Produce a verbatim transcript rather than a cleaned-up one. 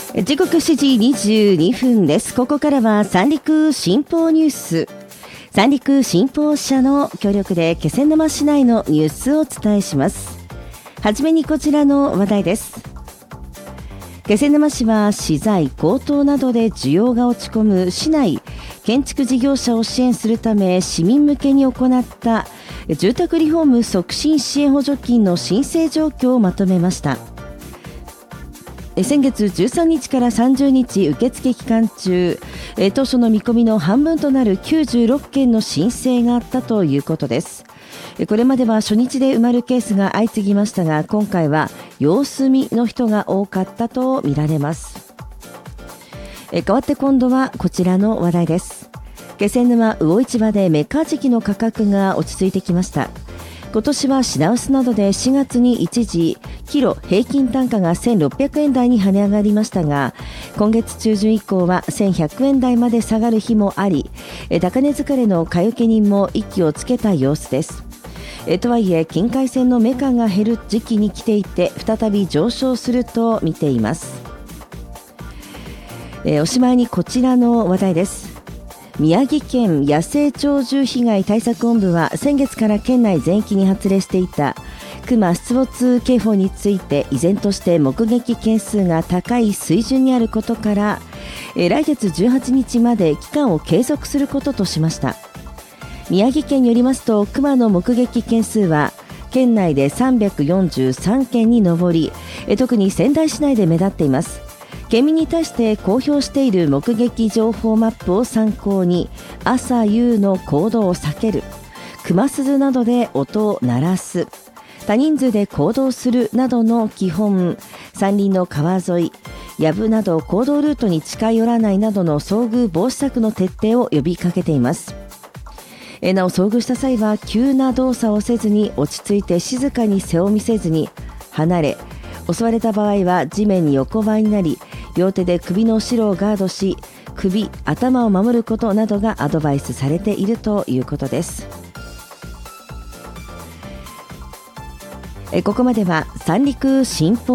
時刻しちじにじゅうにふんです。ここからは三陸新報ニュース。三陸新報社の協力で気仙沼市内のニュースをお伝えします。はじめにこちらの話題です。気仙沼市は資材高騰などで需要が落ち込む市内建築事業者を支援するため市民向けに行った住宅リフォーム促進支援補助金の申請状況をまとめました。先月じゅうさんにちからさんじゅうにち受付期間中、当初の見込みの半分となるきゅうじゅうろっけんの申請があったということです。これまでは初日で埋まるケースが相次ぎましたが、今回は様子見の人が多かったとみられます。変わって今度はこちらの話題です。気仙沼魚市場でメカジキの価格が落ち着いてきました。今年は品薄などでしがつに一時キロ平均単価がせんろっぴゃくえん台に跳ね上がりましたが、今月中旬以降はせんひゃくえん台まで下がる日もあり、高値疲れの買い受け人も息をつけた様子です。とはいえ近海鮮のメカが減る時期に来ていて、再び上昇すると見ています。おしまいにこちらの話題です。宮城県野生鳥獣被害対策本部は先月から県内全域に発令していたクマ出没警報について、依然として目撃件数が高い水準にあることから、来月じゅうはちにちまで期間を継続することとしました。宮城県によりますと、クマの目撃件数は県内でさんびゃくよんじゅうさんけんに上り、特に仙台市内で目立っています。県民に対して公表している目撃情報マップを参考に、朝夕の行動を避ける、熊鈴などで音を鳴らす、多人数で行動するなどの基本、山林の川沿い、藪など行動ルートに近寄らないなどの遭遇防止策の徹底を呼びかけています。なお遭遇した際は急な動作をせずに、落ち着いて静かに背を見せずに離れ、襲われた場合は地面に横ばいになり、両手で首の後ろをガードし、首、頭を守ることなどがアドバイスされているということです。ここまでは三陸新報